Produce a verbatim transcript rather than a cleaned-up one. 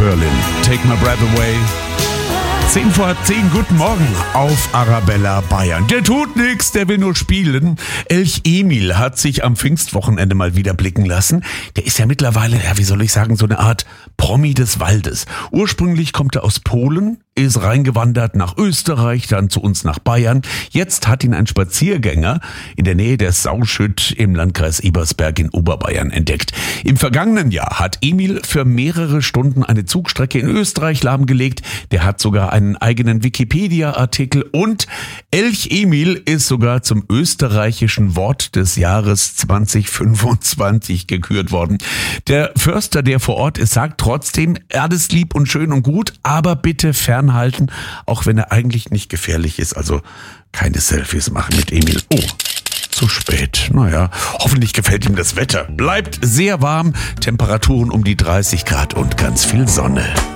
Berlin, Take My Breath Away. zehn vor zehn, guten Morgen auf Arabella Bayern. Der tut nix, der will nur spielen. Elch Emil hat sich am Pfingstwochenende mal wieder blicken lassen. Der ist ja mittlerweile, ja, wie soll ich sagen, so eine Art Promi des Waldes. Ursprünglich kommt er aus Polen, ist reingewandert nach Österreich, dann zu uns nach Bayern. Jetzt hat ihn ein Spaziergänger in der Nähe der Sauschütt im Landkreis Ebersberg in Oberbayern entdeckt. Im vergangenen Jahr hat Emil für mehrere Stunden eine Zugstrecke in Österreich lahmgelegt. Der hat sogar einen eigenen Wikipedia-Artikel und Elch Emil ist sogar zum österreichischen Wort des Jahres zwanzig fünfundzwanzig gekürt worden. Der Förster, der vor Ort ist, sagt trotzdem, alles lieb und schön und gut, aber bitte fernhalten, auch wenn er eigentlich nicht gefährlich ist. Also keine Selfies machen mit Emil. Oh, zu spät. Naja, hoffentlich gefällt ihm das Wetter. Bleibt sehr warm, Temperaturen um die dreißig Grad und ganz viel Sonne.